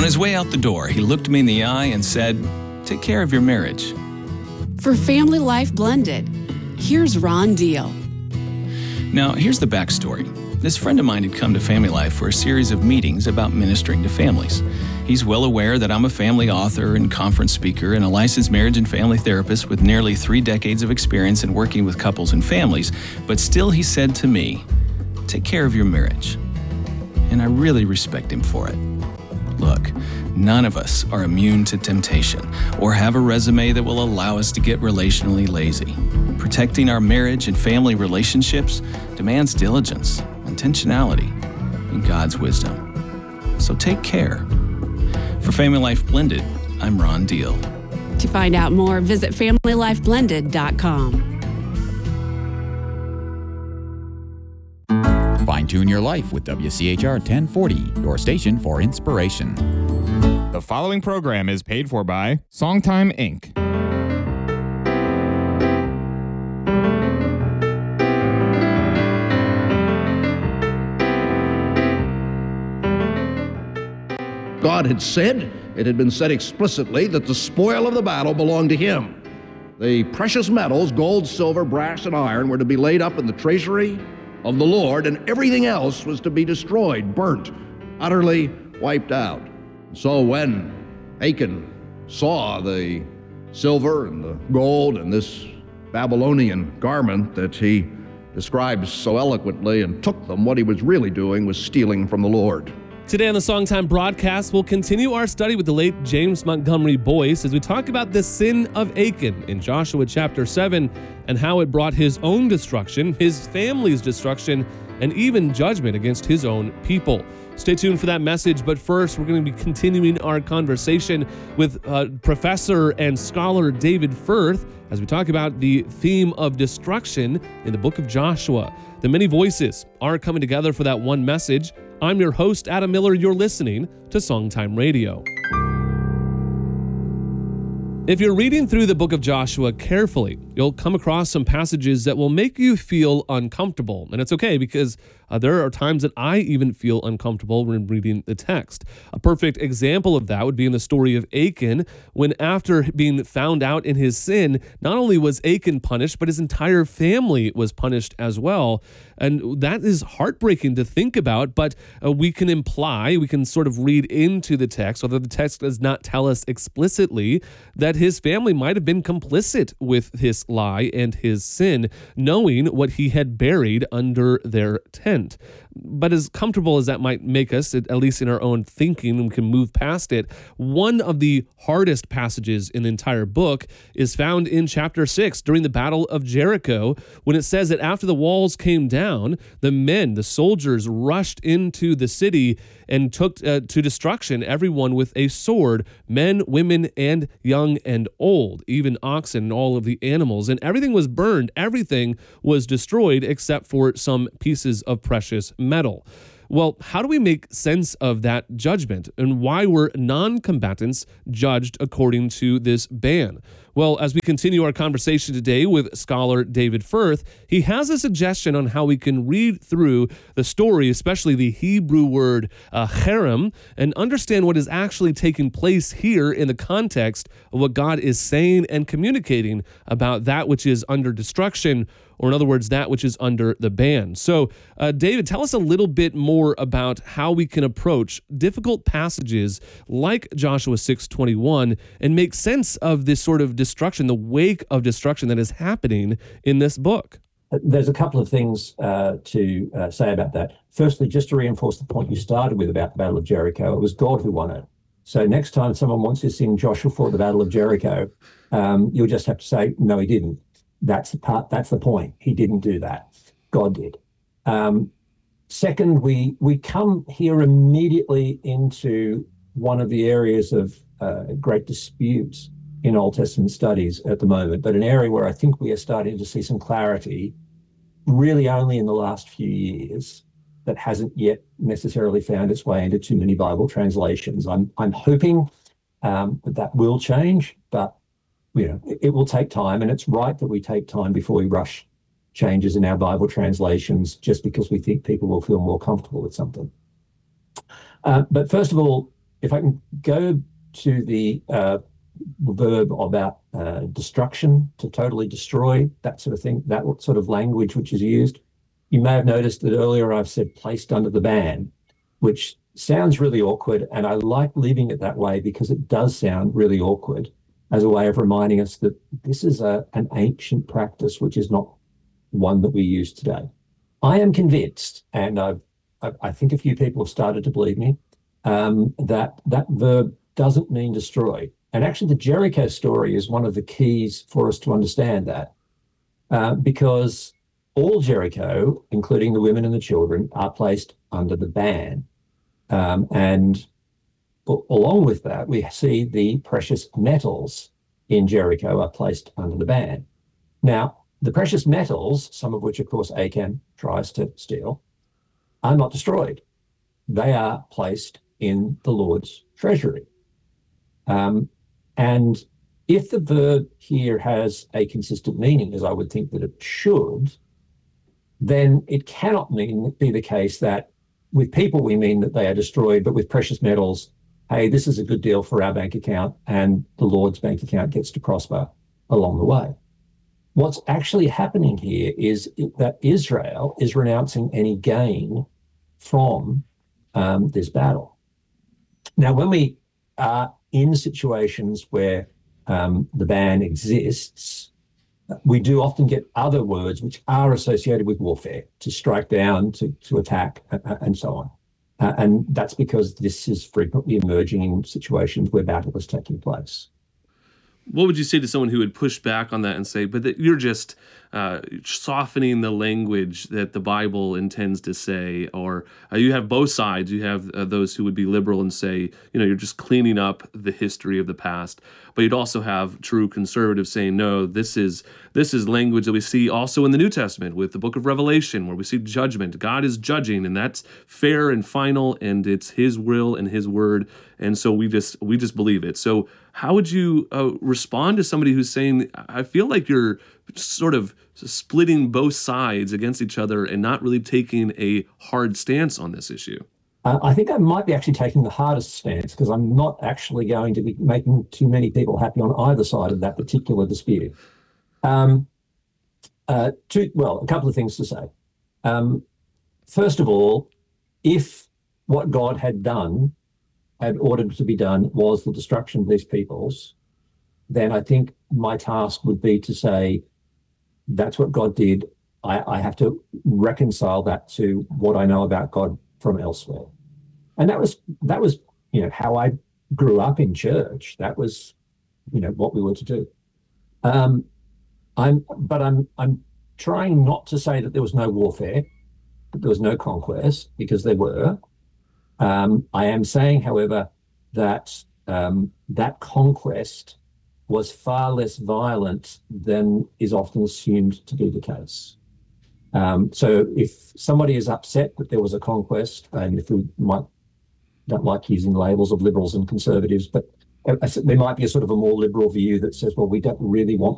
On his way out the door, he looked me in the eye and said, "Take care of your marriage." For Family Life Blended, here's Ron Deal. Now, here's the backstory. This friend of mine had come to Family Life for a series of meetings about ministering to families. He's well aware that I'm a family author and conference speaker and a licensed marriage and family therapist with nearly 3 decades of experience in working with couples and families, but still he said to me, "Take care of your marriage." And I really respect him for it. Look, none of us are immune to temptation or have a resume that will allow us to get relationally lazy. Protecting our marriage and family relationships demands diligence, intentionality, and God's wisdom. So take care. For Family Life Blended, I'm Ron Deal. To find out more, visit FamilyLifeBlended.com. Fine-tune your life with WCHR 1040, your station for inspiration. The following program is paid for by Songtime Inc. God had said, it had been said explicitly, that the spoil of the battle belonged to him. The precious metals, gold, silver, brass, and iron, were to be laid up in the treasury of the Lord, and everything else was to be destroyed, burnt, utterly wiped out. So when Achan saw the silver and the gold and this Babylonian garment that he describes so eloquently and took them, what he was really doing was stealing from the Lord. Today on the Songtime broadcast, we'll continue our study with the late James Montgomery Boyce as we talk about the sin of Achan in Joshua chapter 7 and how it brought his own destruction, his family's destruction, and even judgment against his own people. Stay tuned for that message, but first we're going to be continuing our conversation with Professor and scholar David Firth as we talk about the theme of destruction in the book of Joshua. The many voices are coming together for that one message. I'm your host, Adam Miller. You're listening to Songtime Radio. If you're reading through the book of Joshua carefully, you'll come across some passages that will make you feel uncomfortable. And it's okay because there are times that I even feel uncomfortable when reading the text. A perfect example of that would be in the story of Achan, when after being found out in his sin, not only was Achan punished, but his entire family was punished as well. And that is heartbreaking to think about, but we can sort of read into the text, although the text does not tell us explicitly, that his family might have been complicit with his lie and his sin, knowing what he had buried under their tent. But as comfortable as that might make us, at least in our own thinking, we can move past it. One of the hardest passages in the entire book is found in chapter 6 during the Battle of Jericho, when it says that after the walls came down, the soldiers rushed into the city and took to destruction everyone with a sword, men, women, and young and old, even oxen and all of the animals. And everything was burned. Everything was destroyed except for some pieces of precious metal. Well, how do we make sense of that judgment, and why were non-combatants judged according to this ban? Well, as we continue our conversation today with scholar David Firth, he has a suggestion on how we can read through the story, especially the Hebrew word cherem, and understand what is actually taking place here in the context of what God is saying and communicating about that which is under destruction, or in other words, that which is under the ban. So, David, tell us a little bit more about how we can approach difficult passages like Joshua 6:21 and make sense of this sort of destruction, the wake of destruction that is happening in this book. There's a couple of things to say about that. Firstly, just to reinforce the point you started with about the Battle of Jericho, it was God who won it. So next time someone wants to sing Joshua fought the Battle of Jericho, you'll just have to say, no, he didn't. That's the point. He didn't do that. God did. Second, we come here immediately into one of the areas of great disputes in Old Testament studies at the moment, but an area where I think we are starting to see some clarity really only in the last few years, that hasn't yet necessarily found its way into too many Bible translations. I'm hoping that will change, but it will take time, and it's right that we take time before we rush changes in our Bible translations just because we think people will feel more comfortable with something. But first of all, if I can go to the verb about destruction, to totally destroy, that sort of thing, that sort of language which is used. You may have noticed that earlier I've said placed under the ban, which sounds really awkward, and I like leaving it that way because it does sound really awkward as a way of reminding us that this is an ancient practice which is not one that we use today. I am convinced, and I think a few people have started to believe me, that verb doesn't mean destroy. And actually the Jericho story is one of the keys for us to understand that, because all Jericho, including the women and the children, are placed under the ban. And along with that, we see the precious metals in Jericho are placed under the ban. Now, the precious metals, some of which, of course, Achan tries to steal, are not destroyed. They are placed in the Lord's treasury. And if the verb here has a consistent meaning, as I would think that it should, then it cannot be the case that with people we mean that they are destroyed, but with precious metals, hey, this is a good deal for our bank account, and the Lord's bank account gets to prosper along the way. What's actually happening here is that Israel is renouncing any gain from this battle. Now, when we are in situations where the ban exists, we do often get other words which are associated with warfare, to strike down, to attack, and so on. And that's because this is frequently emerging in situations where battle is taking place. What would you say to someone who would push back on that and say, but that you're just softening the language that the Bible intends to say? Or you have both sides. You have those who would be liberal and say, you're just cleaning up the history of the past. But you'd also have true conservatives saying, no, this is language that we see also in the New Testament with the book of Revelation, where we see judgment. God is judging, and that's fair and final, and it's his will and his word. And so we just believe it. So how would you respond to somebody who's saying, I feel like you're sort of splitting both sides against each other and not really taking a hard stance on this issue? I think I might be actually taking the hardest stance, because I'm not actually going to be making too many people happy on either side of that particular dispute. A couple of things to say. First of all, if what God had ordered to be done was the destruction of these peoples, then I think my task would be to say, that's what God did. I have to reconcile that to what I know about God from elsewhere. And that was how I grew up in church. That was what we were to do. I'm trying not to say that there was no warfare, that there was no conquest, because there were. I am saying, however, that that conquest was far less violent than is often assumed to be the case. So if somebody is upset that there was a conquest, and if we don't like using labels of liberals and conservatives, but there might be a sort of a more liberal view that says, well, we don't really want